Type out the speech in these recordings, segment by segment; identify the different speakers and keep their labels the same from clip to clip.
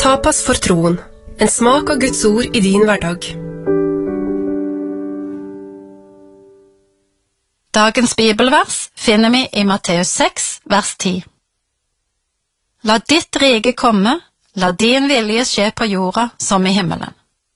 Speaker 1: Tapas for troen. En smak av Guds ord i din hverdag.
Speaker 2: Dagens bibelvers finner vi i Matteus 6, vers 10. La ditt rike komme, la din vilje skje på jorda som i himmelen.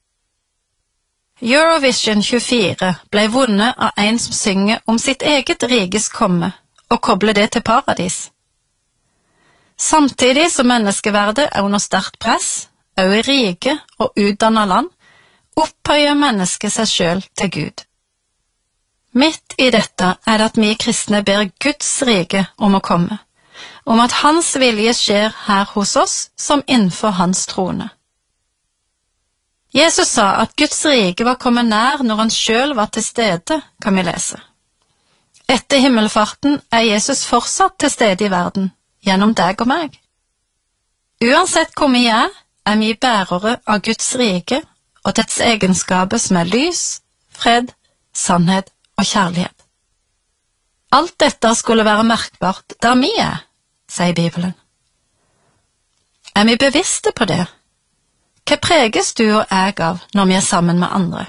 Speaker 2: Eurovision 24 ble vunnet av en som synger om sitt eget rikes komme og kobler det til paradis. Samtidig som menneskeverdet er under sterkt press, også i rike og utdannet land, opphøyer mennesket seg selv til Gud. Midt i dette er det at vi kristne ber Guds rike om å komme, om at hans vilje skjer her hos oss som innenfor hans trone. Jesus sa at Guds rike var kommet nær når han selv var til stede, kan vi lese. Etter himmelfarten er Jesus fortsatt til stede i verden, gjennom deg og meg. Uansett hvor vi er vi bærere av Guds rike og dets egenskaper som er lys, fred, sannhet og kjærlighet. Alt dette skulle være merkbart der vi er, sier Bibelen. Er vi bevisste på det? Hva preges du og jeg av når vi er sammen med andre?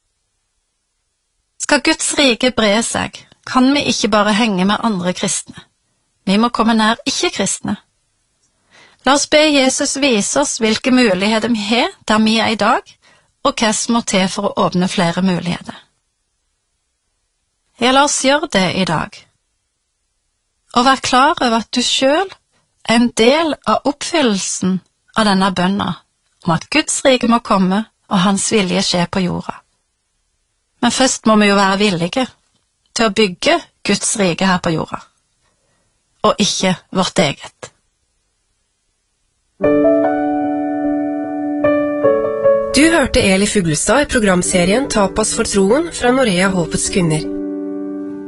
Speaker 2: Skal Guds rike bre seg, kan vi ikke bare henge med andre kristne. Vi må komme nær ikke-kristne. La oss be Jesus vise oss hvilke muligheter vi har der vi er i dag, og hva som må til for å åpne flere muligheter. Ja, la oss gjøre det i dag. Og vær klar over at du selv er en del av oppfyllelsen av denne bønna, om at Guds rike må komme og hans vilje skje på jorda. Men først må vi jo være villige til å bygge Guds rike her på jorda, og ikke vårt eget.
Speaker 1: Du hørte Eli Fuglestad i programserien Tapas for troen fra Norea Håpets kvinner.